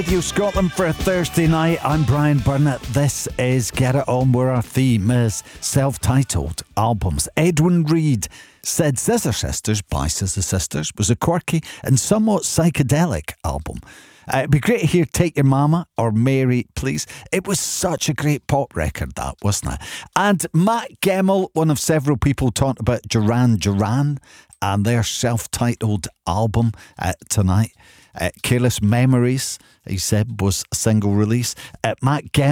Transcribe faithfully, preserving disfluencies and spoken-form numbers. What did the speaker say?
Radio Scotland for a Thursday night. I'm Brian Burnett. This is Get It On, where our theme is self-titled albums. Edwin Reid said Scissor Sisters by Scissor Sisters was a quirky and somewhat psychedelic album. Uh, it'd be great to hear Take Your Mama or Mary Please. It was such a great pop record, that, wasn't it? And Matt Gemmell, one of several people, talked about Duran Duran and their self-titled album uh, tonight. Uh, Careless Memories, he said, was a single release. Uh, Matt Gemmell